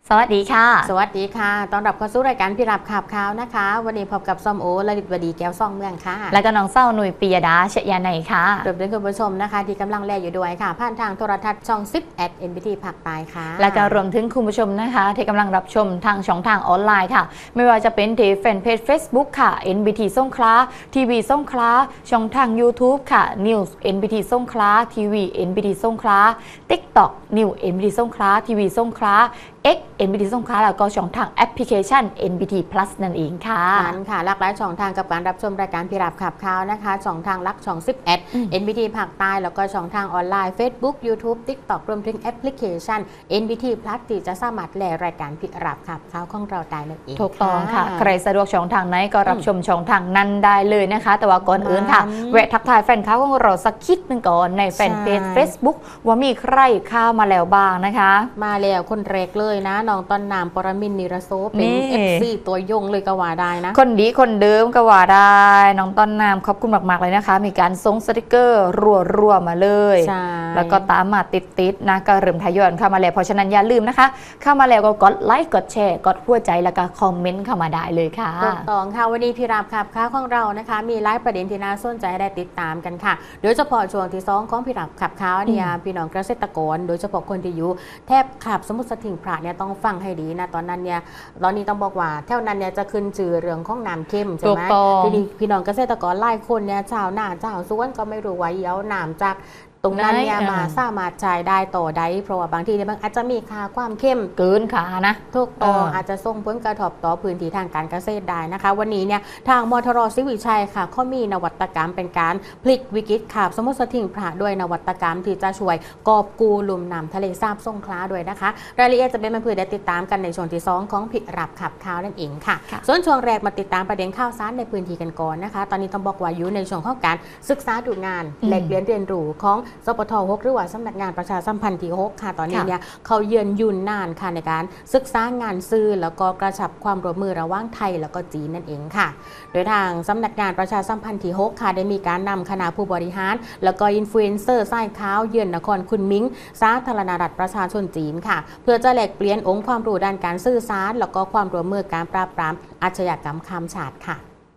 สวัสดีค่ะสวัสดีค่ะต้อนรับเข้าสู่รายการพิรับขับข่าวนะคะวันนี้พบกับส้มโอลลิตวดีแก้วซ่องเมืองค่ะและก็น้องเศร้าหนุ่ยปียดาเชยาไนค่ะรวมถึงคุณผู้ชมนะคะที่กำลังแลอยู่ด้วยค่ะผ่านทางโทรทัศน์ช่อง10 NBT ภาคใต้ค่ะและก็รวมถึงคุณผู้ชมนะคะที่กำลังรับชมทางช่องทางออนไลน์ค่ะไม่ว่าจะเป็นที่แฟนเพจ Facebook ค่ะ NBT สงขลาทีวีสงขลาช่องทาง YouTube ค่ะ News NBT สงขลาทีวี NBT สงขลา TikTok News NBT สงขลาทีวีสงขลาX NBT สงขลาแล้วก็ช่องทางแอปพลิเคชัน NBT Plus นั่นเองค่ะนั้นค่ะหลากหลายช่องทางกับการรับชมรายการพิรับขับข่าวนะคะช่องทางลักช่อง11 NBT ภาคใต้แล้วก็ช่องทางออนไลน์ Facebook YouTube TikTok รวมถึงแอปพลิเคชัน NBT Plus ที่จะสามารถแลรายการพิรับขับข่าวของเราได้นั่นเองถูกต้องค่ะใครสะดวกช่องทางไหนก็รับชมช่องทางนั้นได้เลยนะคะแต่ว่าก่อนอื่นค่ะแวะทักทายแฟนข่าวของเราสักคิดนึงก่อนในแฟนเพจ Facebook ว่ามีใครเข้ามาแล้วบ้างนะคะมาแล้วคนแรกเลยนะน้องต้นน้ำปรมินทร์นิรโสเป็น FC ตัวยงเลยก็ว่าได้นะคนดีคนเดิมก็ว่าได้น้องต้นน้ำขอบคุณมากๆเลยนะคะมีการส่งสติกเกอร์รัวๆมาเลยแล้วก็ตามมาติดๆนะก็เริ่มทยอยเข้ามาแล้วเพราะฉะนั้นอย่าลืมนะคะเข้ามาแล้วก็กดไลค์กดแชร์กดหัวใจแล้วก็คอมเมนต์เข้ามาได้เลยค่ะถูกต้องค่ะวันนี้พี่รับขับข่าวของเรานะคะมีหลายประเด็นที่น่าสนใจได้ติดตามกันค่ะโดยเฉพาะช่วงที่2ของพี่รับขับข่าวเนี่ยพี่น้องเกษตรกรโดยเฉพาะคนที่อยู่แทบขับสมุทรสถิงพระเนี่ยต้องฟังให้ดีนะตอนนั้นเนี่ยตอนนี้ต้องบอกว่าแถวนั้นเนี่ยจะขึ้นชื่อเรื่องของน้ำเข้มใช่ไหมทีนี้พี่น้องเกษตรกรหลายคนเนี่ยชาวนาชาวสวนก็ไม่รู้ว่าเอาน้ำจากตรงนั้นเนี่ยมาสามารถใช้ได้ต่อได้เพราะว่าบางทีเนี่ยมันอาจจะมีค่าความเข้มเกินค่านะถูกต้องอาจจะส่งผลกระทบต่อพื้นที่ทางการเกษตรได้นะคะวันนี้เนี่ยทางมทร.ศรีวิชัยค่ะเขามีนวัตกรรมเป็นการพลิกวิกฤตขาบสมุทรสถิงพระด้วยนวัตกรรมที่จะช่วยกอบกู้ลุ่มน้ำทะเลสาบสงขลาด้วยนะคะรายละเอียดจะเป็นมาเพื่อได้ติดตามกันในช่วงที่2ของพิรับขับข่าวนั่นเองค่ะส่วนช่วงแรกมาติดตามประเด็นข่าวสารในพื้นที่กันก่อนนะคะตอนนี้ต้องบอกว่าอยู่ในช่วงของการศึกษาดูงานแลกเปลี่ยนเรียนรู้ของสปท.6หรือว่าสำนักงานประชาสัมพันธ์ที่6ค่ะตอนนี้เนี่ยเขาเยือนยุ่นนานค่ะในการศึกษางานสื่อแล้วก็กระชับความร่วมมือระหว่างไทยแล้วก็จีนนั่นเองค่ะโดยทางสำนักงานประชาสัมพันธ์ที่6ค่ะได้มีการนำคณะผู้บริหารแล้วก็อินฟลูเอนเซอร์สายข่าวเยือนนครคุนมิงสาธารณรัฐประชาชนจีนค่ะเพื่อจะแลกเปลี่ยนองค์ความรู้ด้านการสื่อสารแล้วก็ความร่วมมือการปราบปรามอาชญากรรมข้ามชาติค่ะ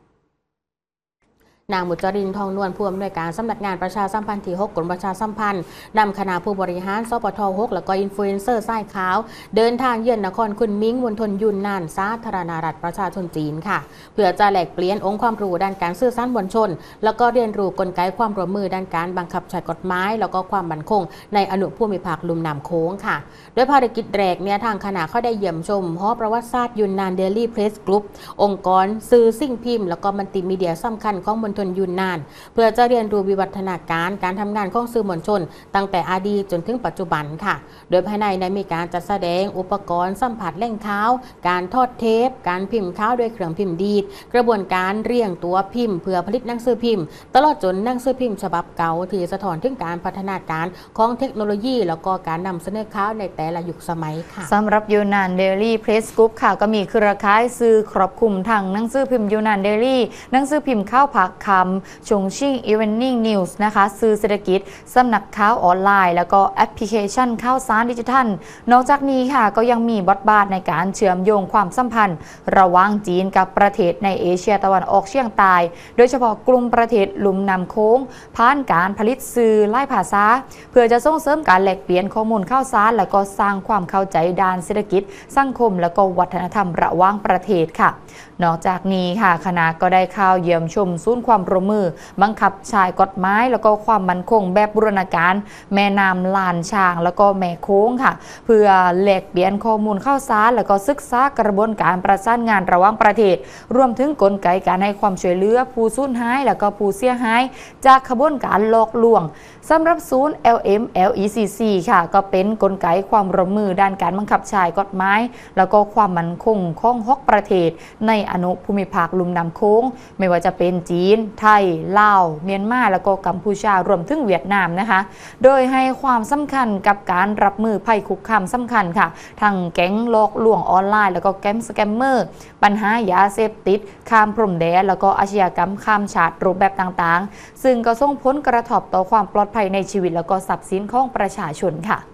นางมุจรินทองนวลผู้อำนวยการสำนักงานประชาสัมพันธ์ที่6กรมประชาสัมพันธ์นำคณะผู้บริหารสปท6แล้วก็อินฟลูเอนเซอร์สายขาวเดินทางเยือนนครคุนมิงมณฑลยุนนานสาธารณรัฐประชาชนจีนค่ะเพื่อจะแลกเปลี่ยนองค์ความรู้ด้านการสื่อสารมวลชนแล้วก็เรียนรู้กลไกความร่วมมือด้านการบังคับใช้กฎหมายแล้วก็ความมั่นคงในอนุภูมิภาคลุ่มน้ำโขงค่ะโดยภารกิจแรกเนี่ยทางคณะเขาได้เยี่ยมชมหอประวัติศาสตร์ยุนนานเดลี่เพรสกรุ๊ปองค์กรสื่อสิ่งพิมพ์แล้วก็มัลติมีเดียสำคัญของมณฑลยุนนานเพื่อจะเรียนรู้วิวัฒนาการทำงานของสื่อมวลชนตั้งแต่อดีตจนถึงปัจจุบันค่ะโดยภายในได้มีการจัดแสดงอุปกรณ์สัมผัสแหล่งข่าวการทอดเทปการพิมพ์ข่าวด้วยเครื่องพิมพ์ดีดกระบวนการเรียงตัวพิมพ์เพื่อผลิตหนังสือพิมพ์ตลอดจนหนังสือพิมพ์ฉบับเก่าที่สะท้อนถึงการพัฒนาการของเทคโนโลยีแล้วก็การนำเสนอข่าวในแต่ละยุคสมัยค่ะสำหรับยูนานเดลี่เพรสกรุ๊ปค่ะก็มีเครือข่ายสื่อครอบคลุมทั้งหนังสือพิมพ์ยูนานเดลี่หนังสือพิมพ์ข่าวผักคำชงชิ่งอีเวนนิ่งนิวส์นะคะสื่อเศรษฐกิจสำนักข่าวออนไลน์แล้วก็แอปพลิเคชันข่าวสารดิจิทัลนอกจากนี้ค่ะก็ยังมีบทบาทในการเชื่อมโยงความสัมพันธ์ระหว่างจีนกับประเทศในเอเชียตะวันออกเฉียงใต้โดยเฉพาะกลุ่มประเทศลุ่มน้ำโค้งผ่านการผลิตสื่อหลายภาษาเพื่อจะส่งเสริมการแลกเปลี่ยนข้อมูลข่าวสารและก็สร้างความเข้าใจด้านเศรษฐกิจสังคมและก็วัฒนธรรมระหว่างประเทศค่ะนอกจากนี้ค่ะคณะก็ได้เข้าเยี่ยมชมศูนย์ความร่วมมือบังคับใช้กฎหมายแล้วก็ความมั่นคงแบบบูรณาการแม่น้ำลานช้างแล้วก็แม่โค้งค่ะเพื่อแลกเปลี่ยนข้อมูลข่าวสารแล้วก็ศึกษากระบวนการประสานงานระหว่างประเทศรวมถึงกลไกการให้ความช่วยเหลือผู้สูญหายแล้วก็ผู้เสียหายจากขบวนการหลอกลวงสำหรับศูนย์ LMLECC ค่ะก็เป็นกลไกความร่วมมือด้านการบังคับใช้กฎหมายแล้วก็ความมั่นคงของ6ประเทศในอนุภูมิภาคลุ่มน้ำโค้งไม่ว่าจะเป็นจีนไทยลาวเมียนมาแล้วก็กัมพูชารวมถึงเวียดนามนะคะโดยให้ความสำคัญกับการรับมือภัยคุกคามสำคัญค่ะทั้งแก๊งหลอกลวงออนไลน์แล้วก็แก๊งสแกมเมอร์ปัญหายาเสพติดข้ามพรมแดนแล้วก็อาชญากรรมข้ามชาติรูปแบบต่างๆซึ่งก็ส่งผลกระทบต่อความปลอดภัยในชีวิตแล้วก็ทรัพย์สินของประชาชนค่ะ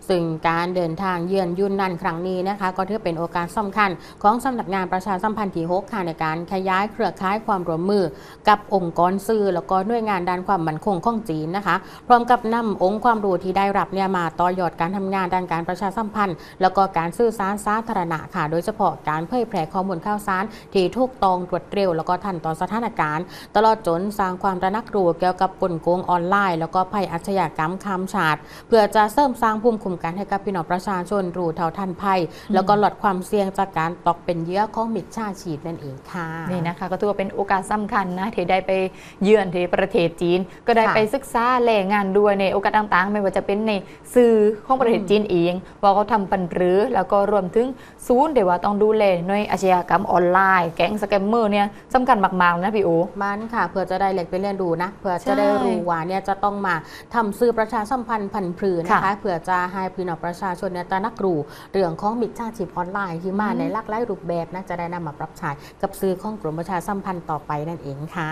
ซึ่งการเดินทางเยือนยุนนันครั้งนี้นะคะก็ถือเป็นโอกาสสำคัญของสำนักงานประชาสัมพันธ์ที่6ค่ะในการขยายเครือข่ายความร่วมมือกับองค์กรสื่อแล้วก็หน่วยงานด้านความมั่นคงของจีนนะคะพร้อมกับนำองค์ความรู้ที่ได้รับมาต่อยอดการทำงานด้านการประชาสัมพันธ์แล้วก็การสื่อสารสาธารณะค่ะโดยเฉพาะการเผยแพร่ข้อมูลข่าวสารที่ถูกต้องรวดเร็วแล้วก็ทันต่อสถานการณ์ตลอดจนสร้างความตระหนักรู้เกี่ยวกับกลโกงออนไลน์แล้วก็ภัยอาชญากรรมข้ามชาติเพื่อจะเสริมสร้างภูมิคุ้มกันให้กับพี่น้องประชาชนรู้เท่าทันภัยแล้วก็ลดความเสี่ยงจากการตกเป็นเหยื่อของมิจฉาชีพนั่นเองค่ะนี่นะคะก็ถือว่าเป็นโอกาสสำคัญนะที่ได้ไปเยือนที่ประเทศจีนก็ได้ไปศึกษาแหล่งงานด้วยในโอกาสต่างๆไม่ว่าจะเป็นในสื่อของประเทศจีนเองว่าเขาทำปันหรือแล้วก็รวมถึงศูนย์เดี๋ยวว่าต้องดูแลในอาชญากรรมออนไลน์แก๊งสแกมเมอร์เนี่ยสำคัญมากๆนะพี่โอมันค่ะเพื่อจะได้เล็กไปเรียนดูนะเพื่อจะได้รู้ว่าเนี่ยจะต้องมาทำสื่อประชาสัมพันธ์พันธุ์ผืนนะคะเพื่อจะให้พี่น้องประชาชนเนี่ยตระหนักรู้เรื่องของมิจฉาชีพออนไลน์ที่มาในหลากหลายรูปแบบนะจะได้นำมาปรับใช้กับสื่อของกรมประชาสัมพันธ์ต่อไปนั่นเองค่ะ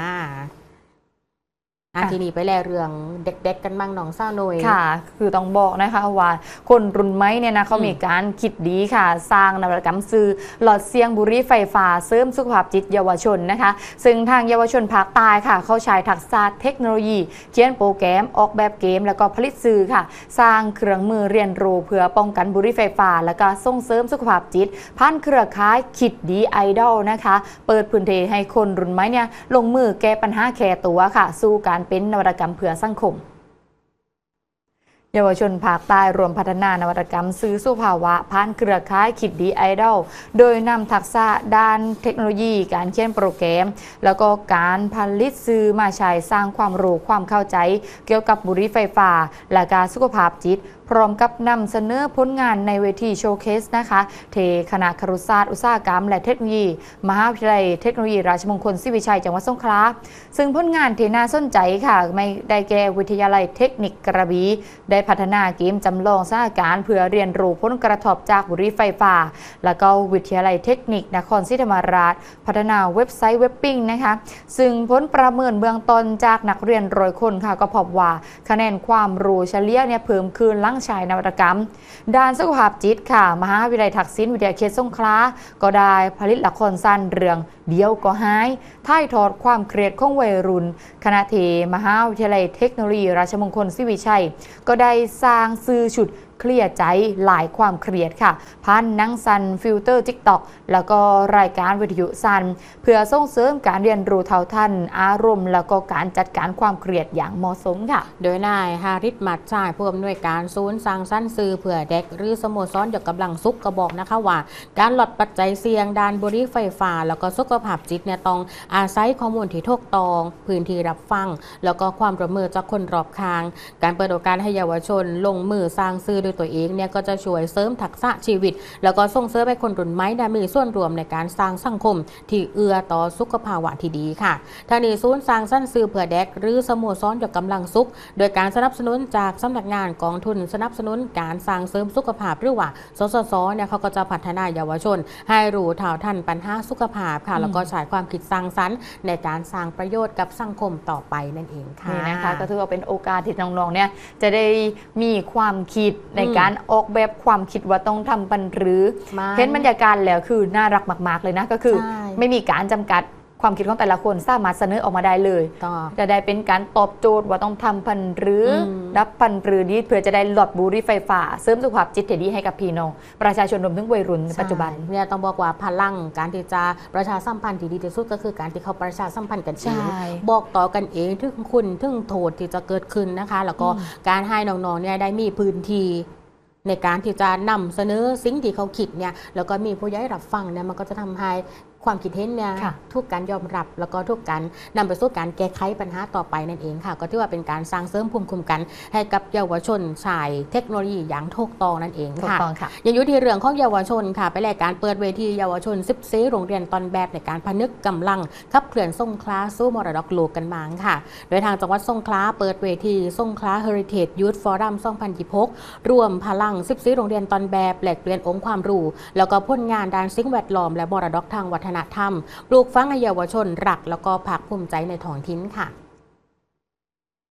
ทีนี้ไปแล้วเรื่องเด็กๆกันบ้างน้องเศร้าหน่อยค่ะคือต้องบอกนะคะว่าคนรุ่นใหม่เนี่ยนะเขามีการคิดดีค่ะสร้างนวัตกรรมสื่อหลอดเสียงบุหรี่ไฟฟ้าเสริมสุขภาพจิตเยาวชนนะคะซึ่งทางเยาวชนภาคใต้ค่ะเขาใช้ทักษะเทคโนโลยีเขียนโปรแกรมออกแบบเกมแล้วก็ผลิตสื่อค่ะสร้างเครื่องมือเรียนรู้เพื่อป้องกันบุหรี่ไฟฟ้าแล้วก็ส่งเสริมสุขภาพจิตผ่านเครือข่ายคิดดีไอดอลนะคะเปิดพื้นที่ให้คนรุ่นใหม่เนี่ยลงมือแก้ปัญหาแค่ตัวค่ะสู้การเป็นนวัตกรรมเพื่อสังคมเยาวชนภาคใต้รวมพัฒนานวัตกรรมสื่อสู่ภาวะผ่านเครือข่ายคิดดีไอดอลโดยนำทักษะด้านเทคโนโลยีการเขียนโปรแกรมแล้วก็การผลิตสื่อมาใช้สร้างความรู้ความเข้าใจเกี่ยวกับบุหรี่ไฟฟ้าและการสุขภาพจิตพร้อมกับนำเสนอผลงานในเวทีโชว์เคสนะคะที่คณะครุศาสตร์อุตสาหกรรมและเทคโนโลยีมหาวิทยาลัยเทคโนโลยีราชมงคลศรีวิชัยจังหวัดสงขลาซึ่งผลงานที่น่าสนใจค่ะไม่ได้แก่วิทยาลัยเทคนิคกระบี่ได้พัฒนาเกมจำลองสถานการณ์เพื่อเรียนรู้ผลกระทบจากบุหรี่ไฟฟ้าแล้วก็วิทยาลัยเทคนิคนครศรีธรรมราชพัฒนาเว็บไซต์เว็บปิ้งนะคะซึ่งผลประเมินเบื้องต้นจากนักเรียน100 คนค่ะก็พบว่าคะแนนความรู้เฉลี่ยเนี่ยเพิ่มขึ้นหลังใช้นวัตกรรมด้านสุขภาพจิตค่ะมหาวิทยาลัยทักษิณวิทยาเขตสงขลาก็ได้ผลิตละครสั้นเรื่องเดียวก็หายถ่ายทอดความเครียดของวัยรุ่นคณะที่มหาวิทยาลัยเทคโนโลยีราชมงคลศรีวิชัยก็ได้สร้างสื่อชุดเคลียร์ใจหลายความเครียดค่ะผ่านหนังสั้นฟิลเตอร์ TikTok แล้วก็รายการวิทยุสั้นเพื่อส่งเสริมการเรียนรู้เท่าทันอารมณ์แล้วก็การจัดการความเครียดอย่างเหมาะสมค่ะโดยนายฮาริสมัดชายผู้อำนวยการศูนย์สร้างสรรค์สื่อเพื่อเด็กหรือสโมสรยกกำลังสุขก็บอกนะคะว่าการลดปัจจัยเสี่ยงด้านบุหรี่ไฟฟ้าแล้วก็สุขภาพจิตเนี่ยต้องอาศัยข้อมูลที่ถูกต้องพื้นที่รับฟังแล้วก็ความร่วมมือจากคนรอบข้างการเปิดโอกาสให้เยาวชนลงมือสร้างสื่อด้วยตัวเองเนี่ยก็จะช่วยเสริมทักษะชีวิตแล้วก็ส่งเสริมให้คนรุ่นใหม่ได้มีส่วนร่วมในการสร้างสังคมที่เอื้อต่อสุขภาวะที่ดีค่ะทางนี้ศูนย์สร้างสรรค์สื่อเพื่อเด็กหรือสโมสรยกกำลังสุขโดยการสนับสนุนจากสำนักงานกองทุนสนับสนุนการสร้างเสริมสุขภาพหรือว่าสสสเนี่ยเขาก็จะพัฒนาเยาวชนให้รู้เท่าทันปัญหาสุขภาพค่ะแล้วก็ใช้ความคิดสร้างสรรค์ในการสร้างประโยชน์กับสังคมต่อไปนั่นเองค่ะนี่นะคะก็ถือว่าเป็นโอกาสที่น้องๆเนี่ยจะได้มีความคิดในการออกแบบความคิดว่าต้องทำปันหรือเห็นบรรยากาศแล้วคือน่ารักมากๆเลยนะก็คือไม่มีการจำกัดความคิดของแต่ละคนสามารถเสนอออกมาได้เลยจะได้เป็นการตอบโจทย์ว่าต้องทำพันหรือรับพันหรือนี้เพื่อจะได้ลดบุหรี่ไฟฟ้าเสริมสุขภาพจิตดีให้กับพี่น้องประชาชนรวมถึงวัยรุ่นในปัจจุบันเนี่ยต้องบอกว่าพลังการที่จะประชาสัมพันธ์ที่ดีที่สุดก็คือการที่เขาประชาสัมพันธ์กันเองบอกต่อกันเองถึงคุณถึงโทษที่จะเกิดขึ้นนะคะแล้วก็การให้น้องๆเนี่ยได้มีพื้นที่ในการที่จะนำเสนอสิ่งที่เขาคิดเนี่ยแล้วก็มีผู้ใหญ่รับฟังเนี่ยมันก็จะทำให้ความคิดเห็นเนี่ยทุกการยอมรับแล้วก็ทุกการนำไปสู่การแก้ไขปัญหาต่อไปนั่นเองค่ะก็ถือว่าเป็นการสร้างเสริมภูมิคุ้มกันให้กับเยาวชนชายเทคโนโลยีอย่างถูกต้องนั่นเองค่ะยังอยู่ที่เรื่องของเยาวชนค่ะไปแลกการเปิดเวทีเยาวชน14โรงเรียนตอนแบบในการพนึกกำลังขับเคลื่อนสงขลาสู่มรดกโลกกันบ้างค่ะโดยทางจังหวัดสงขลาเปิดเวทีสงขลา Heritage Youth Forum 2026รวมพลัง14โรงเรียนตอนแบบแลกเปลี่ยนองค์ความรู้แล้วก็ผลงานด้านสิ่งแวดล้อมและมรดกทางวัฒนธรรมปลูกฝังให้เยาวชนรักแล้วก็ภาคภูมิใจในท้องถิ่นค่ะ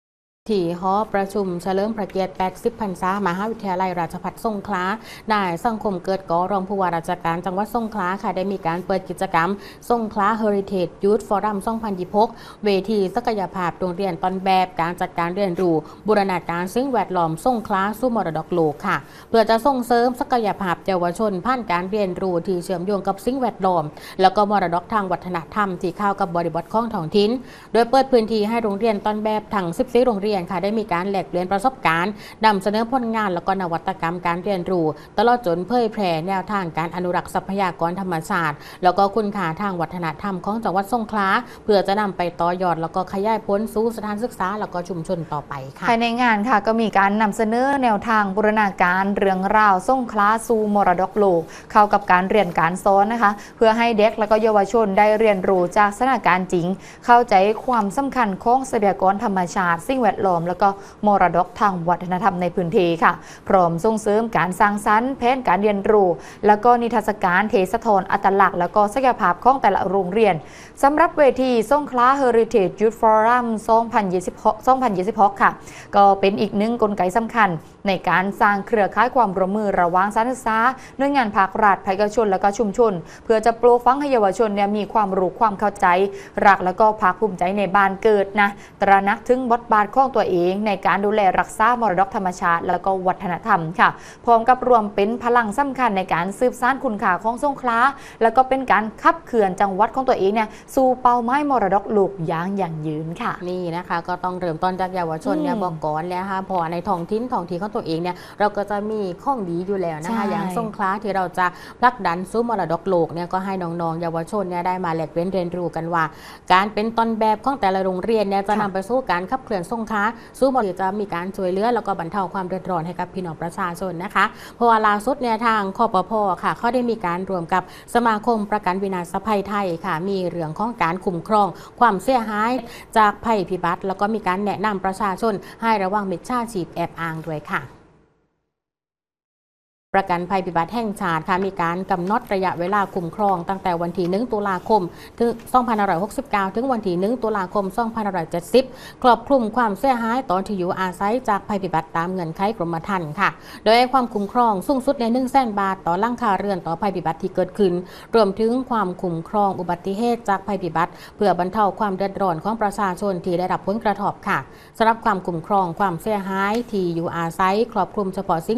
ที่หอประชุมเฉลิมพระเกียรติ 80 พรรษามหาวิทยาลัยราชภัฏสงขลานายสังคมเกิดก่อรองผู้ว่าราชการจังหวัดสงขลาค่ะได้มีการเปิดกิจกรรมสงขลา Heritage Youth Forum 2026 เวทีศักยภาพโรงเรียนต้นแบบการจัดการเรียนรู้บูรณาการสิ่งแวดล้อมสงขลาสู่มรดกโลกค่ะเพื่อจะส่งเสริมศักยภาพเยาวชนผ่านการเรียนรู้ที่เชื่อมโยงกับสิ่งแวดล้อมแล้วก็มรดกทางวัฒนธรรมที่เข้ากับบริบทของท้องถิ่นโดยเปิดพื้นที่ให้โรงเรียนต้นแบบทั้ง 14 โรงเรียนค่ะได้มีการแลกเปลี่ยนประสบการณ์นำเสนอผลงานแล้วก็นวัตกรรมการเรียนรู้ตลอดจนเผยแพร่แนวทางการอนุรักษ์ทรัพยากรธรรมชาติแล้วก็คุณค่าทางวัฒนธรรมของจังหวัดสงขลาเพื่อจะนำไปต่อยอดแล้วก็ขยายผลสู่สถานศึกษาแล้วก็ชุมชนต่อไปค่ะภายในงานค่ะก็มีการนำเสนอแนวทางบูรณาการเรื่องราวสงขลาสู่มรดกโลกเข้ากับการเรียนการสอนนะคะเพื่อให้เด็กและก็เยาวชนได้เรียนรู้จากสถานการณ์จริงเข้าใจความสำคัญของทรัพยากรธรรมชาติสิ่งแวดล้อมแล้วก็มรดกทางวัฒนธรรมในพื้นที่ค่ะพร้อมส่งเสริมการสร้างสรรค์แผนการเรียนรู้แล้วก็นิทรรศการเทสะท้อนอัตลักษณ์แล้วก็ศักยภาพของแต่ละโรงเรียนสำหรับเวทีสงขลา Heritage Youth Forum 2026 ค่ะก็เป็นอีกหนึ่งกลไกสำคัญในการสร้างเครือข่ายความร่วมมือระหว่างสถานศึกษาหน่วยงานภาครัฐภาคเอกชนและก็ชุมชนเพื่อจะปลูกฝังให้เยาวชนมีความรู้ความเข้าใจรักแล้วก็ภาคภูมิใจในบ้านเกิดนะตระหนักถึงบทบาทของตัวเองในการดูแลรักษามรดกธรรมชาติแล้วก็วัฒนธรรมค่ะพร้อมกับรวมเป็นพลังสำคัญในการสืบสานคุณค่าของสงขลาแล้วก็เป็นการขับเคลื่อนจังหวัดของตัวเองสู่เป้าหมายมรดกโลกอย่างยั่งยืนค่ะนี่นะคะก็ต้องเริ่มต้นจากเยาวชนบอกก่อนแล้วค่ะพอในท้องถิ่นของตัวเองเราก็จะมีข้องดีอยู่แล้วนะคะอย่างสงขลาที่เราจะผลักดันสู่มรดกโลกก็ให้น้องๆเยาวชนได้มาแลกเปลี่ยนเรียนรู้กันว่าการเป็นต้นแบบของแต่ละโรงเรียนจะนำไปสู่การขับเคลื่อนสงขลาสู่มรดกจะมีการช่วยเหลือแล้วก็บรรเทาความเดือดร้อนให้กับพี่น้องประชาชนนะคะเพราะว่าล่าสุดทางคปภ.ค่ะเขาได้มีการรวมกับสมาคมประกันวินาศภัยไทยค่ะมีเรื่องของการคุ้มครองความเสียหายจากภัยพิบัติแล้วก็มีการแนะนำประชาชนให้ระวังมิจฉาชีพแอบอ้างด้วยค่ะประกันภัยพิบัติแห่งชาติค่ะมีการกำหนดระยะเวลาคุ้มครองตั้งแต่วันที่ 1 ตุลาคมถึง 2569 ถึงวันที่ 1 ตุลาคม 2570 ครอบคลุมความเสียหายต่อที่อยู่อาศัยจากภัยพิบัติตามเงื่อนไขกรมธรรม์ค่ะโดยความคุ้มครองสูงสุดใน 100,000 บาทต่อหลังคาเรือนต่อภัยพิบัติที่เกิดขึ้นรวมถึงความคุ้มครองอุบัติเหตุจากภัยพิบัติเพื่อบรรเทาความเดือดร้อนของประชาชนที่ได้รับผลกระทบค่ะสำหรับความคุ้มครองความเสียหายที่อยู่อาศัยครอบคลุมเฉพาะสิ่ง